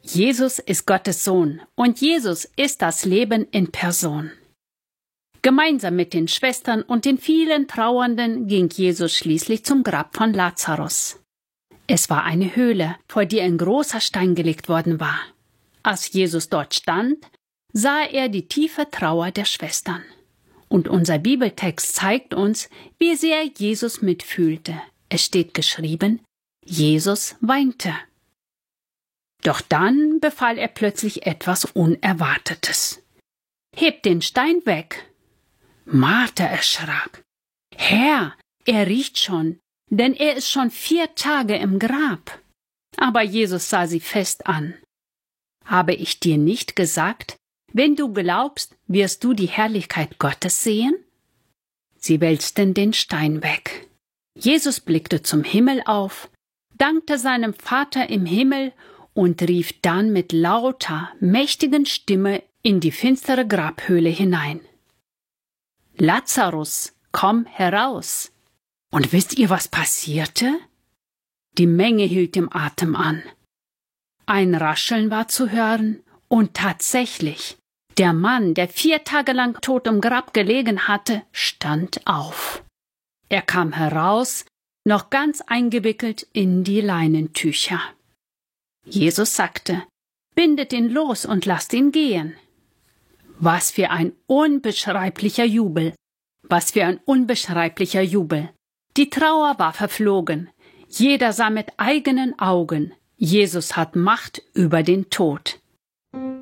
Jesus ist Gottes Sohn und Jesus ist das Leben in Person. Gemeinsam mit den Schwestern und den vielen Trauernden ging Jesus schließlich zum Grab von Lazarus. Es war eine Höhle, vor die ein großer Stein gelegt worden war. Als Jesus dort stand, sah er die tiefe Trauer der Schwestern. Und unser Bibeltext zeigt uns, wie sehr Jesus mitfühlte. Es steht geschrieben, Jesus weinte. Doch dann befahl er plötzlich etwas Unerwartetes. »Hebt den Stein weg!« Martha erschrak. »Herr, er riecht schon, denn er ist schon 4 Tage im Grab.« Aber Jesus sah sie fest an. »Habe ich dir nicht gesagt, wenn du glaubst, wirst du die Herrlichkeit Gottes sehen?« Sie wälzten den Stein weg. Jesus blickte zum Himmel auf, dankte seinem Vater im Himmel und rief dann mit lauter, mächtigen Stimme in die finstere Grabhöhle hinein. »Lazarus, komm heraus!« Und wisst ihr, was passierte? Die Menge hielt den Atem an. Ein Rascheln war zu hören und tatsächlich, der Mann, der 4 Tage lang tot im Grab gelegen hatte, stand auf. Er kam heraus, noch ganz eingewickelt in die Leinentücher. Jesus sagte, »Bindet ihn los und lasst ihn gehen.« Was für ein unbeschreiblicher Jubel! Was für ein unbeschreiblicher Jubel! Die Trauer war verflogen. Jeder sah mit eigenen Augen, Jesus hat Macht über den Tod.